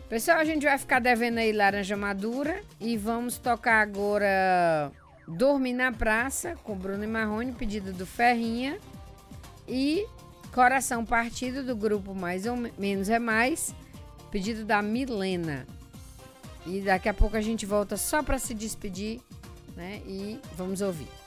Pessoal, a gente vai ficar devendo aí Laranja Madura e vamos tocar agora Dormir na Praça com Bruno e Marrone, pedido do Ferrinha, e Coração Partido do grupo Mais ou Menos é Mais, pedido da Milena. E daqui a pouco a gente volta só para se despedir, né? E vamos ouvir.